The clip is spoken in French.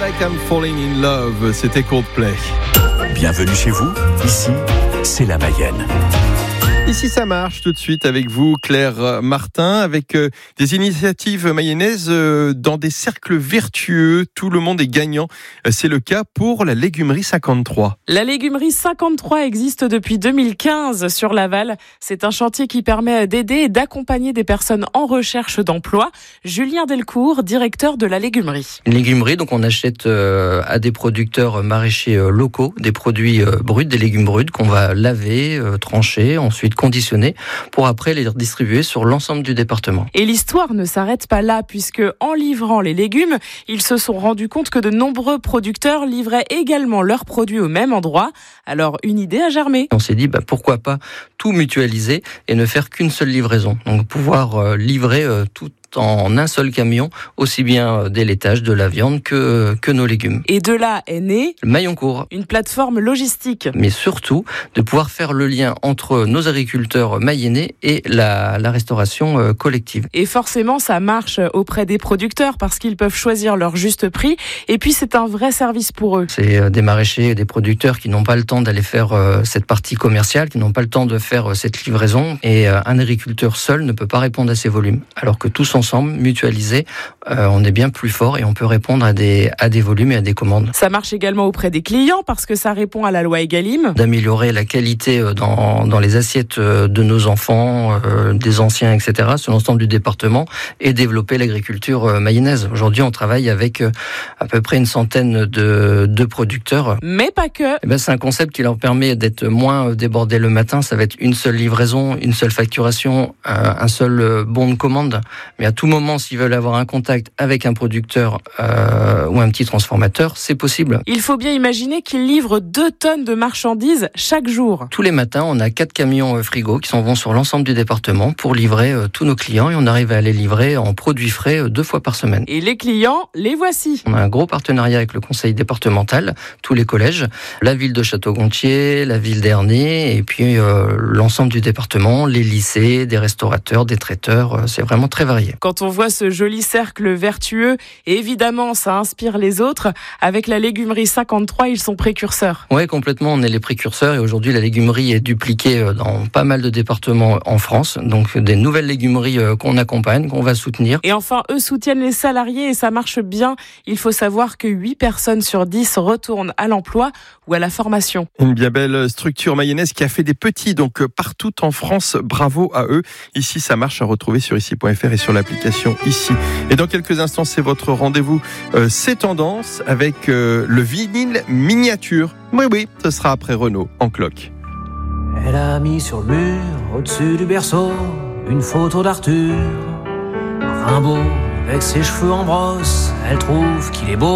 Like I'm Falling in Love, c'était Coldplay. Bienvenue chez vous, ici, c'est la Mayenne. Ici ça marche tout de suite avec vous Claire Martin, avec des initiatives mayennaises dans des cercles vertueux, tout le monde est gagnant. C'est le cas pour la légumerie 53. La légumerie 53 existe depuis 2015 sur Laval. C'est un chantier qui permet d'aider et d'accompagner des personnes en recherche d'emploi. Julien Delcourt, directeur de la légumerie. Une légumerie, donc on achète à des producteurs maraîchers locaux des produits bruts, des légumes bruts qu'on va laver, trancher, ensuite conditionner pour après les distribuer sur l'ensemble du département. Et l'histoire ne s'arrête pas là puisque en livrant les légumes, ils se sont rendus compte que de nombreux producteurs livraient également leurs produits au même endroit. Alors une idée a germé. On s'est dit pourquoi pas tout mutualiser et ne faire qu'une seule livraison. Donc pouvoir livrer tout en un seul camion, aussi bien des laitages, de la viande que nos légumes. Et de là est né le maillon court. Une plateforme logistique. Mais surtout, de pouvoir faire le lien entre nos agriculteurs mayennais et la restauration collective. Et forcément, ça marche auprès des producteurs parce qu'ils peuvent choisir leur juste prix. Et puis, c'est un vrai service pour eux. C'est des maraîchers et des producteurs qui n'ont pas le temps d'aller faire cette partie commerciale, qui n'ont pas le temps de faire cette livraison. Et un agriculteur seul ne peut pas répondre à ces volumes. Alors que tous ensemble, mutualisés, on est bien plus fort et on peut répondre à des volumes et à des commandes. Ça marche également auprès des clients parce que ça répond à la loi Egalim. D'améliorer la qualité dans les assiettes de nos enfants, des anciens, etc., sur l'ensemble du département et développer l'agriculture mayonnaise. Aujourd'hui, on travaille avec à peu près une centaine de producteurs. Mais pas que. C'est un concept qui leur permet d'être moins débordés le matin. Ça va être une seule livraison, une seule facturation, un seul bon de commande. Mais à tout moment, s'ils veulent avoir un contact avec un producteur ou un petit transformateur, c'est possible. Il faut bien imaginer qu'ils livrent 2 tonnes de marchandises chaque jour. Tous les matins, on a 4 camions frigo qui s'en vont sur l'ensemble du département pour livrer tous nos clients et on arrive à les livrer en produits frais 2 fois par semaine. Et les clients, les voici. On a un gros partenariat avec le conseil départemental, tous les collèges, la ville de Château-Gontier, la ville d'Ernée et puis l'ensemble du département, les lycées, des restaurateurs, des traiteurs, c'est vraiment très varié. Quand on voit ce joli cercle vertueux, évidemment, ça inspire les autres. Avec la légumerie 53, ils sont précurseurs. Oui, complètement, on est les précurseurs et aujourd'hui, la légumerie est dupliquée dans pas mal de départements en France. Donc, des nouvelles légumeries qu'on accompagne, qu'on va soutenir. Et enfin, eux soutiennent les salariés et ça marche bien. Il faut savoir que 8 personnes sur 10 retournent à l'emploi ou à la formation. Une bien belle structure mayonnaise qui a fait des petits, donc partout en France. Bravo à eux. Ici, ça marche à retrouver sur ici.fr et sur l'application Ici. Et dans quelques instants, c'est votre rendez-vous C'est Tendance avec le vinyle miniature. Oui, ce sera après Renaud en cloque. Elle a mis sur le mur, au-dessus du berceau, une photo d'Arthur. Rimbaud, avec ses cheveux en brosse, elle trouve qu'il est beau.